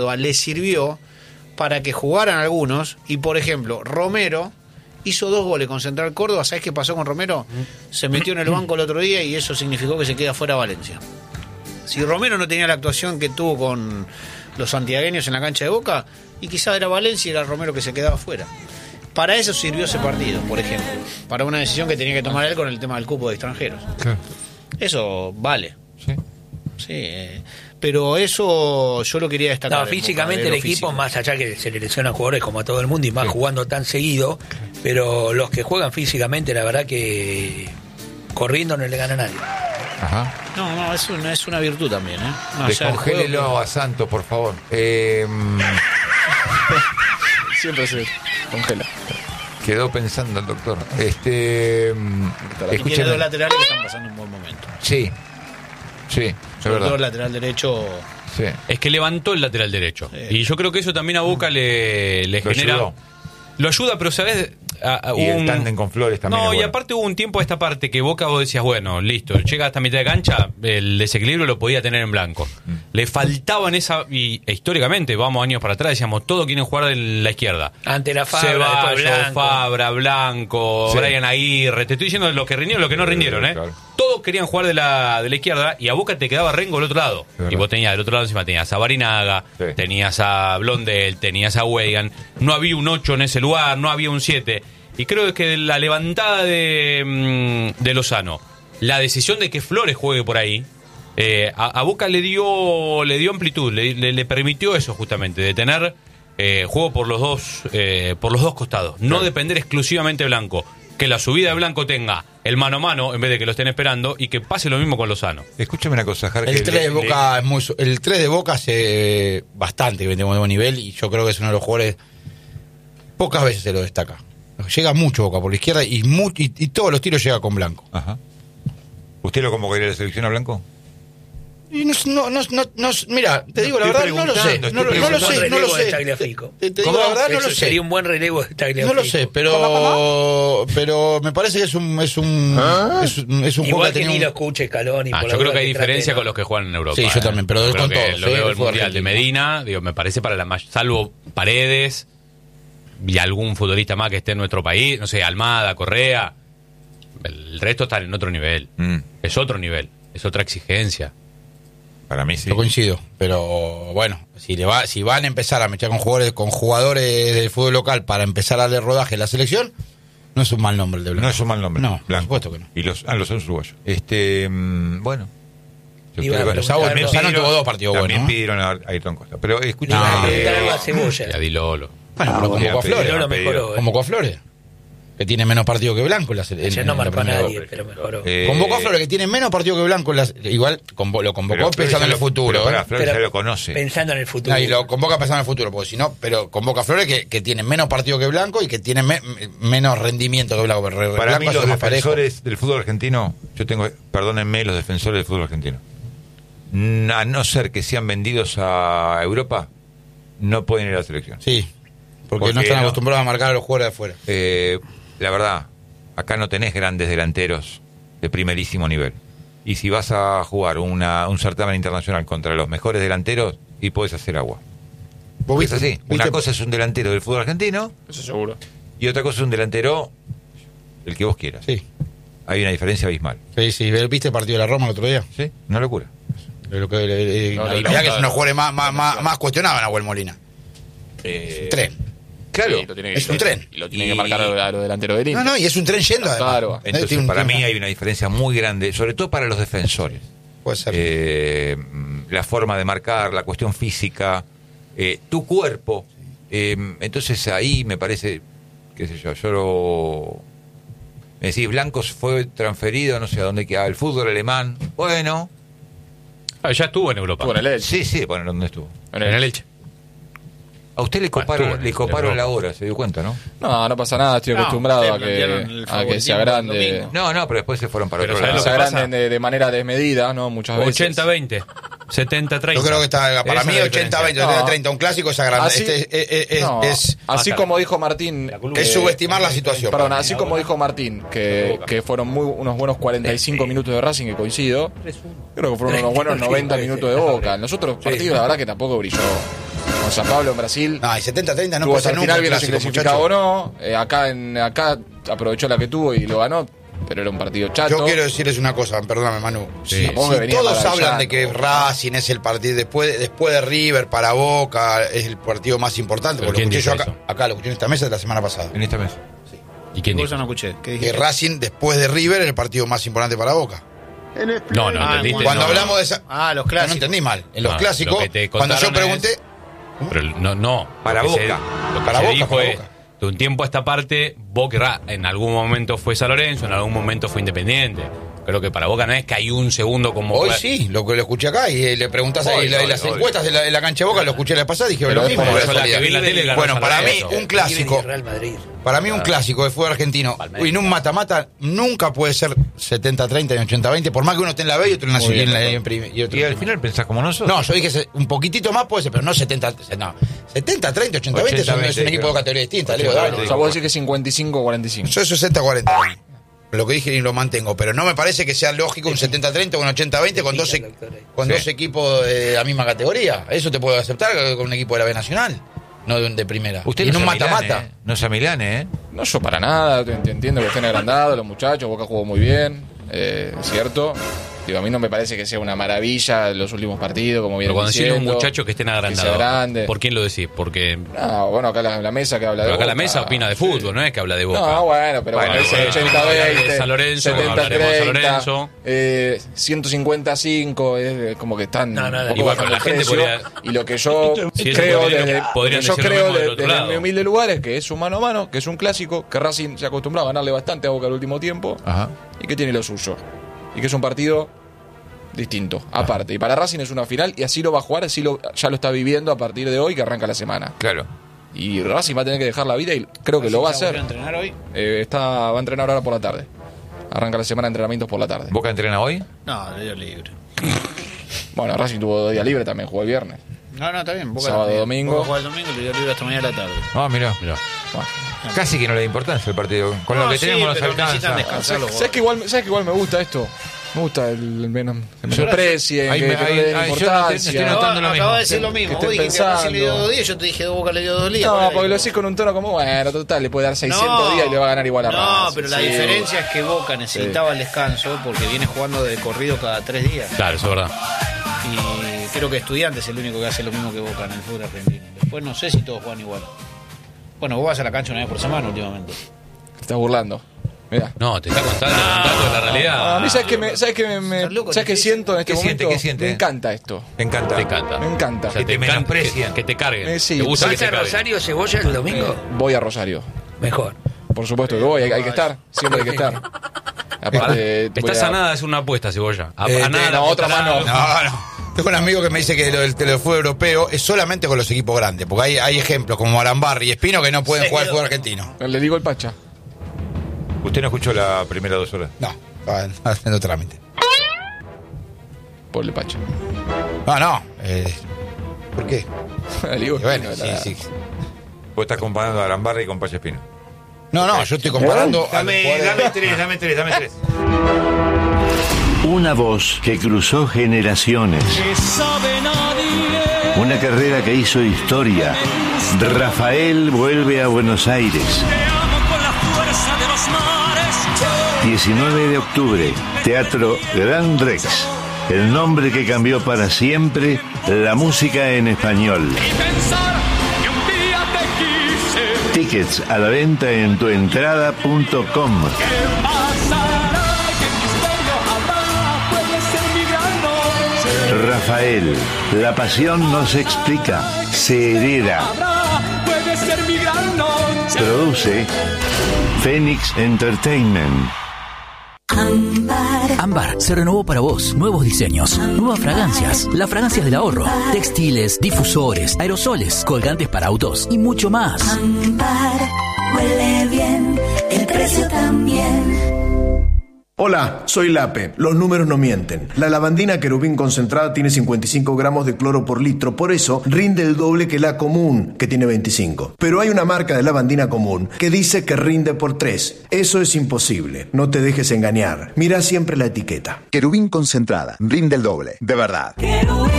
le sirvió para que jugaran algunos. Y por ejemplo, Romero hizo 2 goles con Central Córdoba. ¿Sabés qué pasó con Romero? Se metió en el banco el otro día y eso significó que se queda fuera Valencia. Si Romero no tenía la actuación que tuvo con los santiagueños en la cancha de Boca, y quizá era Valencia y era Romero que se quedaba fuera. Para eso sirvió ese partido, por ejemplo, para una decisión que tenía que tomar él con el tema del cupo de extranjeros. Claro. Eso vale. Sí. Sí, pero eso yo lo quería destacar. No, físicamente el equipo, físico. más allá que se le lesionan jugadores como a todo el mundo y más jugando tan seguido, pero los que juegan físicamente, la verdad que corriendo no le gana a nadie. Ajá. No, es una virtud también, ¿eh? No, Descongélelo a Santos, por favor. Siempre se congela. Quedó pensando el doctor. Tiene 2 Escúcheme. laterales que están pasando un buen momento. Sí, es Sobre todo verdad. el lateral derecho. Sí. Es que levantó el lateral derecho. Sí. Y yo creo que eso también a Boca le Lo genera. ayudó. Lo ayuda, pero ¿sabes? Y el tándem con Flores también. No, es y bueno. aparte hubo un tiempo a esta parte que Boca vos decías, bueno, listo, llega hasta mitad de cancha, el desequilibrio lo podía tener en blanco. Le faltaban históricamente, vamos años para atrás, decíamos, todos quieren jugar de la izquierda. Ante la Fabra, Ceballos, después Blanco. Fabra, Blanco, Sí. Brian Aguirre, te estoy diciendo lo que rindieron, lo que no rindieron, ¿eh? Claro. Todos querían jugar de la izquierda y a Boca te quedaba Rengo del otro lado. verdad. Y vos tenías del otro lado encima, tenías a Barinaga, Sí. tenías a Blondel, tenías a Weigan. No había un 8 en ese lugar, no había un 7. Y creo que la levantada de Lozano, la decisión de que Flores juegue por ahí, a Boca le dio amplitud, le permitió eso justamente, de tener juego por los dos costados, no Claro. depender exclusivamente de Blanco, que la subida de Blanco tenga el mano a mano en vez de que lo estén esperando y que pase lo mismo con Lozano. Escúchame una cosa, Jar, El que 3 de Boca es muy. El 3 de Boca hace bastante que vendemos de buen nivel y yo creo que es uno de los jugadores. Pocas veces se lo destaca. Llega mucho Boca por la izquierda y todos los tiros llega con Blanco. Ajá. ¿Usted lo convocaría a la selección a Blanco? Y mira, te digo la Estoy verdad, no lo sé. preguntando, No lo Un buen sé, no lo relevo de sé. Tagliafico. Te digo la verdad, no lo Eso sé. sería un buen relevo de Tagliafico. No lo sé, pero me parece que es un juego Igual que que ni tenía lo escuche Scaloni. por la Yo creo duda que hay diferencia trate, ¿no? con los que juegan en Europa. Sí, yo también, pero Yo creo con que todos, lo ¿eh? veo El el fútbol Mundial de argentino. Medina, me parece para salvo Paredes y algún futbolista más que esté en nuestro país, no sé, Almada, Correa, el resto están en otro nivel. Es otro nivel, es otra exigencia. Para mí sí. Yo coincido, pero bueno, si van a empezar a meter con jugadores del fútbol local para empezar a darle rodaje a la selección, no es un mal nombre el de Blanco. No es un mal nombre. No, por Blanco. supuesto que no. Y los son uruguayos. Bueno. Y va a Bueno, Lozano tuvo 2 partidos también buenos, ¿no? pidieron a Ayrton Costa. Pero escúchame. Iba a No. preguntar algo a Y a Cebolla. Di Lolo. Bueno, pero convocó a Flores. Lolo mejoró. Convocó a Flores, que tiene menos partidos que Blanco en la selección. Ayer no marcó a nadie, pero mejoró. Convocó a Flores, que tiene menos partidos que Blanco. Igual lo convocó pensando en el futuro. Pero para ¿eh? Flores Pero ya lo conoce. Pensando en el futuro. Y lo convoca pensando en el futuro, porque si no, pero convoca a Flores que tiene menos partidos que Blanco y que tiene menos rendimiento que Blanco. Para Blanco mí hace los más parejo. defensores del fútbol argentino, perdónenme, los defensores del fútbol argentino, a no ser que sean vendidos a Europa, no pueden ir a la selección. Sí, porque no están acostumbrados a marcar a los jugadores de afuera. La verdad, acá no tenés grandes delanteros de primerísimo nivel. Y si vas a jugar un certamen internacional contra los mejores delanteros, y podés hacer agua. ¿Vos Es así. Una cosa es un delantero del fútbol argentino Eso seguro. y otra cosa es un delantero el que vos quieras. Sí, Hay una diferencia abismal. sí. ¿Viste el partido de la Roma el otro día? ¿Sí? Una locura. Lo que, No, mirá que es uno de los jugadores más cuestionados en Nahuel Molina. Tren. Claro. Sí, lo tiene es un tren. Y lo tiene que marcar a los delanteros del Inter. No, y es un tren yendo además. Claro. Entonces, Tiene un para tiempo. mí hay una diferencia muy grande, sobre todo para los defensores. Puede ser. La forma de marcar, la cuestión física, tu cuerpo. Entonces ahí me parece, qué sé yo, me decís, Blancos fue transferido, no sé a dónde quedaba, el fútbol alemán. Bueno, Ya estuvo en Europa. Estuvo en el Elche. sí, bueno, ¿dónde estuvo? En el Elche. A usted le estuvo coparon, en la Europa. hora, se dio cuenta, ¿no? No pse nada, estoy No, acostumbrado ustedes a plantearon el que favoritismo se del agrande. domingo. No, pero después se fueron para Pero otro ¿sabés lado. Se lo que agranden de manera desmedida, ¿no? Muchas veces. 80-20, 70-30. Yo creo que está, para Esa mí, es la diferencia. 80-20, 70-30. Un clásico es agrandar. Así- No, así Hasta- como dijo Martín, Es subestimar la situación. perdón, así como dijo Martín, que fueron unos buenos 45 minutos de Racing, que coincido, creo que fueron unos buenos 90 minutos de Boca. En los otros partidos, la verdad que tampoco brilló. con San Pablo en Brasil. No, y 70-30 no Tuvo puede hasta ser el nunca final, el bien si clásico, clasificaba o muchachos. no. Acá aprovechó la que tuvo y lo ganó, pero era un partido chato. Yo quiero decirles una cosa, perdóname, Manu. Sí. Si Tampoco venía todos maravillando. hablan de que Racing es el partido después de River para Boca, es el partido más importante, ¿Pero porque lo quién escuché yo dijo acá lo escuché en esta mesa de la semana pasada. En esta mesa. ¿Y quién Por dijo? eso no escuché. ¿Qué Que dijiste? Racing después de River es el partido más importante para Boca. No, entendiste. Cuando no. hablamos de esa... Los No clásicos. entendí mal. En los No, clásicos, lo que te cuando yo contaron pregunté... Pero no. Para Lo que Boca. Lo que Para se Boca, dijo para es, Boca. de un tiempo a esta parte, Boca en algún momento fue San Lorenzo, en algún momento fue Independiente. Creo que para Boca no es que hay un segundo como... Hoy fue- sí, lo que lo escuché acá y le preguntás ahí Hoy, las hoy. encuestas en la cancha de Boca, lo escuché la pasada y dije Pero lo es mismo. por de eso la que casualidad. vi en la tele ganó Bueno, San para mí Lorenzo. un clásico, Real Madrid. para mí un clásico de fútbol argentino, Palmeiras. en un mata-mata nunca puede ser 70-30 ni 80-20, por más que uno esté en la B y otro en la Muy bien, y otro Y en al la- final pensás como nosotros. No, yo dije un poquitito más puede ser, pero no 70, no. 70-30, 80-20 es un 80-20, equipo de categoría distinta, Leo, 80-20. dale. O sea, vos decís que 55-45. Yo 60-40. Lo que dije y lo mantengo, pero no me parece que sea lógico un 70-30 o un 80-20 con dos equipos de la misma categoría. Eso te puedo aceptar con un equipo de la B Nacional, no de primera. Usted y en no un es a Milán, mata-mata. No es a Milán, ¿eh? No, yo para nada, entiendo que estén agrandados los muchachos, Boca jugó muy bien, es cierto. Digo, a mí no me parece que sea una maravilla los últimos partidos, como bien Pero cuando decís diciendo. los muchachos que estén sea agrandados, grande. ¿por quién lo decís? Porque No, bueno, acá la mesa que habla de pero acá Boca. la mesa opina de fútbol, no es que habla de Boca. No, bueno, pero Bueno, cuando dice bueno, 80-20, de San Lorenzo, hablaremos de San Lorenzo. 155, es como que están No, nada. un poco Igual, bajando la el gente precio. podría- Y lo que yo Si eso creo podrían- desde, podrían yo decir lo creo mismo del otro desde lado. mi humilde lugar es que es un mano a mano, que es un clásico, que Racing se acostumbró a ganarle bastante a Boca el último tiempo Ajá. y que tiene lo suyo. Y que es un partido distinto, aparte. Y para Racing es una final y así lo va a jugar, ya lo está viviendo a partir de hoy que arranca la semana. Claro. Y Racing va a tener que dejar la vida y creo que lo va a hacer. entrenar hoy? Va a entrenar ahora por la tarde. Arranca la semana de entrenamientos por la tarde. ¿Boca entrena hoy? No, le dio libre. Bueno, Racing tuvo 2 días libres también, jugó el viernes. No, está bien. Boca Sábado, también. domingo. Boca juega el domingo y le dio libre hasta mañana a la tarde. Ah, mirá. Bueno. Casi que no le da importancia el partido. Con No, lo que sí, tenemos nos pero necesitan alcanza. descansar. ¿Sabes que igual me gusta esto? Me gusta el menos que me desprecien, Ahí que me- no ahí- le den ahí yo importancia. estoy notando lo mismo. Acaba de decir lo mismo. Que Vos estén dijiste que Racing le dio pensando. 2 días, yo te dije que Boca le dio 2 días. No, ¿Cuál es la porque lo diferencia? decís con un tono como, bueno, total, le puede dar 600 No. días y le va a ganar igual a No, Racing. pero la Sí. diferencia es que Boca necesitaba el descanso porque viene jugando de corrido cada 3 días. Claro, eso es verdad. Y creo que Estudiantes es el único que hace lo mismo que Boca en el fútbol argentino. Después no sé si todos juegan igual. Bueno, vos vas a la cancha una vez por semana últimamente. Te estás burlando. Mirá. No, te está contando un dato de la realidad. A mí, ¿sabes qué Estás loco, ¿sabes qué ¿qué siento en este ¿Qué momento? siente? ¿Qué siente? Me encanta esto. Te encanta. Te encanta. Me encanta. O sea, Que te encanta menosprecian. que te carguen. Sí, te gusta que ¿Vas te a carguen. Rosario Cebolla el domingo? Voy a Rosario. Mejor. Por supuesto que voy, hay que estar. Siempre hay que estar. Aparte, Está sanada, es una apuesta, Cebolla. A Eh, nada, no, otra apostará- mano. No. Tengo un amigo que me dice que lo del fútbol europeo es solamente con los equipos grandes, porque hay ejemplos como Arambarri y Espino que no pueden jugar al fútbol argentino. Le digo el Pacha. ¿Usted no escuchó la primera 2 horas? No, estaban haciendo trámite. Por el Pacha. No. ¿Por qué? Le digo Y bueno, Espino, sí. Vos estás comparando a Arambarri con Pacha Espino. No, yo estoy comparando. a los jugadores- dame tres. Una voz que cruzó generaciones. Una carrera que hizo historia. Rafael vuelve a Buenos Aires. 19 de octubre, Teatro Gran Rex. El nombre que cambió para siempre la música en español. Tickets a la venta en tuentrada.com. Rafael, la pasión no se explica, se hereda. Produce Phoenix Entertainment. Ámbar se renovó para vos. Nuevos diseños, nuevas fragancias, las fragancias del ahorro, textiles, difusores, aerosoles, colgantes para autos y mucho más. Ámbar huele bien, el precio también. Hola, soy Lape. Los números no mienten. La lavandina querubín concentrada tiene 55 gramos de cloro por litro, por eso rinde el doble que la común, que tiene 25. Pero hay una marca de lavandina común que dice que rinde por 3. Eso es imposible. No te dejes engañar. Mira siempre la etiqueta. Querubín concentrada, rinde el doble, de verdad. Querubín.